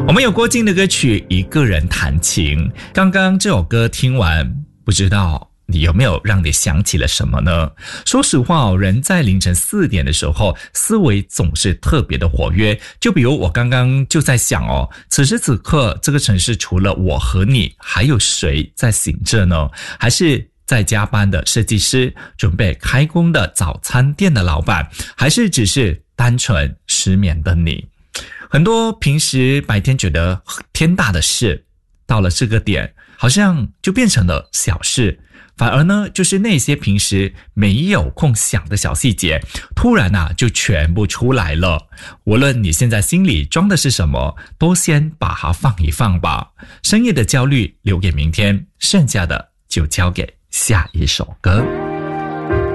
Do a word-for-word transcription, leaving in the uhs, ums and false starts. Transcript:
我们有郭靖的歌曲《一个人弹琴》，刚刚这首歌听完，不知道你有没有让你想起了什么呢？说实话哦，人在凌晨四点的时候，思维总是特别的活跃。就比如我刚刚就在想哦，此时此刻这个城市除了我和你，还有谁在醒着呢？还是在加班的设计师，准备开工的早餐店的老板，还是只是单纯失眠的你？很多平时白天觉得天大的事，到了这个点好像就变成了小事，反而呢就是那些平时没有空想的小细节，突然啊就全部出来了。无论你现在心里装的是什么，都先把它放一放吧。深夜的焦虑留给明天，剩下的就交给下一首歌。